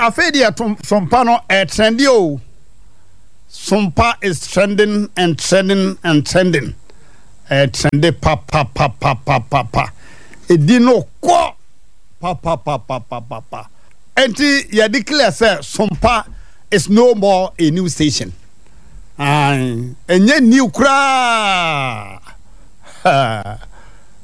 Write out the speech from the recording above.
afedi sompa no trendy o. Sompa is trending and trending and trending. Trendy pa. Edino ko pa. Enti ya declare say Sompa is no more a new station. Enye new kra.